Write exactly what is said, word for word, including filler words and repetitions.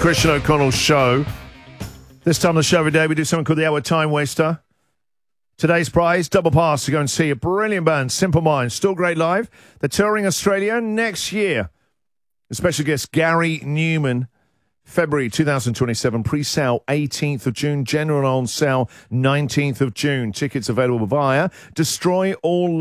Christian O'Connell's show. This time on the show every day, we do something called the Hour Time Waster. Today's prize, double pass to go and see a brilliant band, Simple Minds. Still great live. They're touring Australia next year. A special guest, Gary Newman. February twenty twenty-seven, pre-sale eighteenth of June, general on sale nineteenth of June. Tickets available via Destroy All